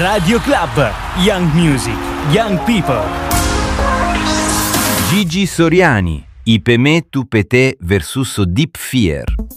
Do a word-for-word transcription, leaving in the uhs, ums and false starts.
Radio Club, Young Music, Young People. Gigi Soriani, I per me, tu per te versus Deep Fear.